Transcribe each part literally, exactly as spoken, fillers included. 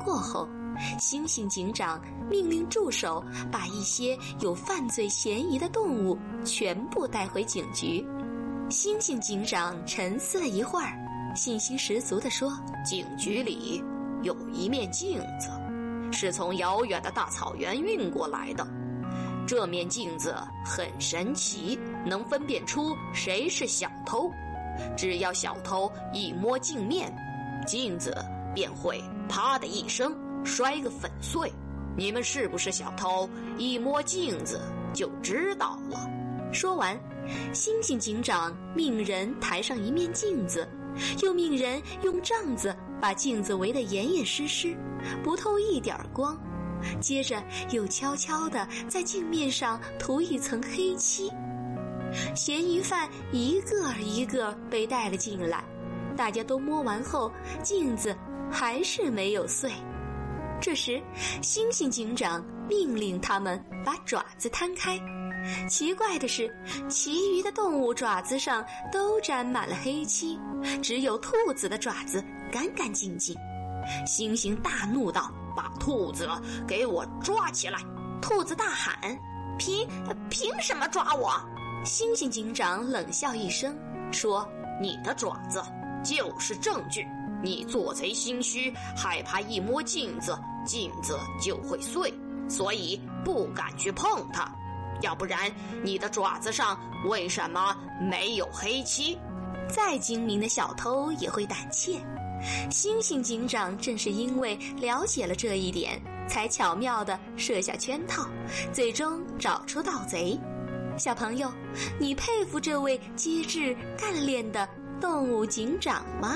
破后，猩猩警长命令助手把一些有犯罪嫌疑的动物全部带回警局。猩猩警长沉思了一会儿，信心十足地说：警局里有一面镜子，是从遥远的大草原运过来的。这面镜子很神奇，能分辨出谁是小偷。只要小偷一摸镜面，镜子便会啪的一声摔个粉碎。你们是不是小偷，一摸镜子就知道了。说完，猩猩警长命人抬上一面镜子，又命人用帐子把镜子围得严严实实，不透一点光，接着又悄悄地在镜面上涂一层黑漆。嫌疑犯一个一个被带了进来，大家都摸完后，镜子还是没有碎。这时，猩猩警长命令他们把爪子摊开。奇怪的是，其余的动物爪子上都沾满了黑漆，只有兔子的爪子干干净净。猩猩大怒道：把兔子给我抓起来！兔子大喊：凭凭什么抓我？猩猩警长冷笑一声说：你的爪子就是证据，你做贼心虚，害怕一摸镜子镜子就会碎，所以不敢去碰它。要不然你的爪子上为什么没有黑漆？再精明的小偷也会胆怯，猩猩警长正是因为了解了这一点，才巧妙地设下圈套，最终找出盗贼。小朋友，你佩服这位机智干练的动物警长吗？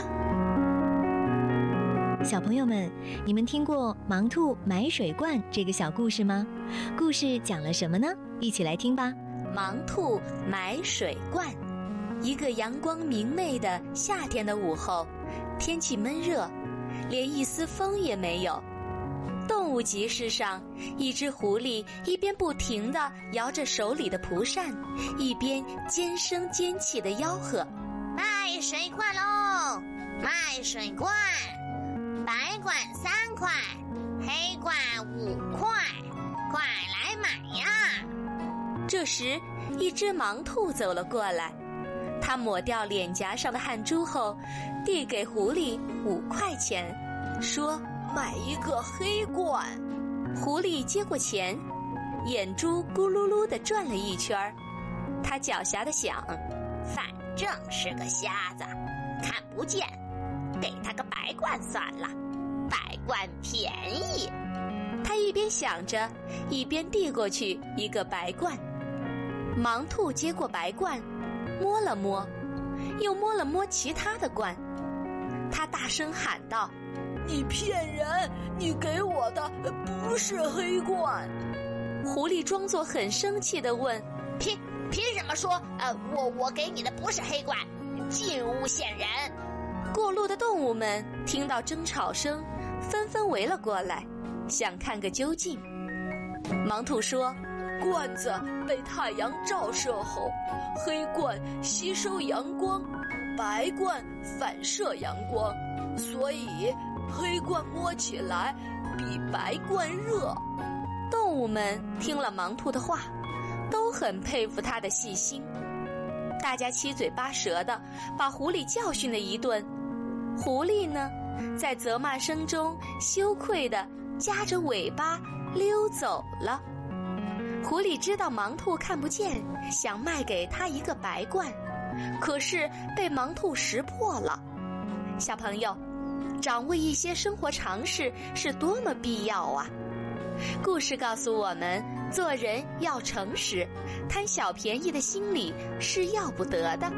小朋友们，你们听过盲兔买水罐这个小故事吗？故事讲了什么呢？一起来听吧。 盲兔买水罐。一个阳光明媚的夏天的午后，天气闷热，连一丝风也没有。动物集市上，一只狐狸一边不停地摇着手里的蒲扇，一边尖声尖气地吆喝： 卖水罐喽，卖水罐，白罐三块，黑罐五块，快来买呀！ 这时，一只盲兔走了过来，它抹掉脸颊上的汗珠后，递给狐狸五块钱，说：买一个黑罐。狐狸接过钱，眼珠咕噜噜地转了一圈，他狡黠地想： 反正是个瞎子，看不见，给他个白罐算了，白罐便宜。 他一边想着，一边递过去一个白罐。盲兔接过白罐，摸了摸，又摸了摸其他的罐，他大声喊道： 你骗人，你给我的不是黑罐。 狐狸装作很生气地问： 凭凭什么说呃我我给你的不是黑罐？进屋见人。 过路的动物们听到争吵声，纷纷围了过来，想看个究竟。盲兔说： 罐子被太阳照射后，黑罐吸收阳光，白罐反射阳光，所以黑罐摸起来比白罐热。 动物们听了盲兔的话，都很佩服他的细心。大家七嘴八舌的把狐狸教训了一顿，狐狸呢，在责骂声中羞愧地夹着尾巴溜走了。狐狸知道盲兔看不见，想卖给他一个白罐，可是被盲兔识破了。小朋友，掌握一些生活常识是多么必要啊！故事告诉我们，做人要诚实，贪小便宜的心理是要不得的。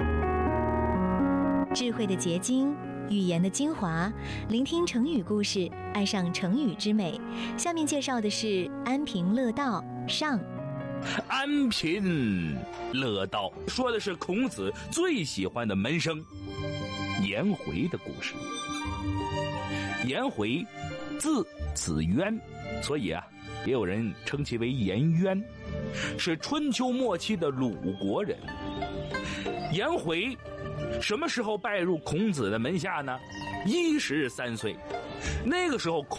智慧的结晶，语言的精华，聆听成语故事，爱上成语之美。下面介绍的是安贫乐道上。 安贫乐道说的是孔子最喜欢的门生颜回的故事。颜回字子渊，所以啊，也有人称其为颜渊，是春秋末期的鲁国人。颜回什么时候拜入孔子的门下呢？一十三岁，那个时候孔